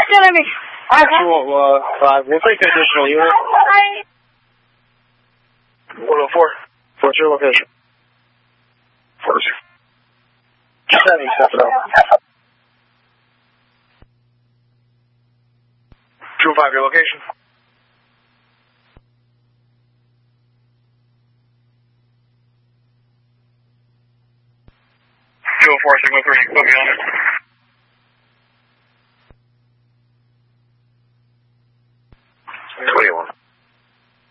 enemy. Actual 5. We'll take the additional unit. 104. What's your location? 46. 77. 205, your location? 204, Sigma 3, put me on it.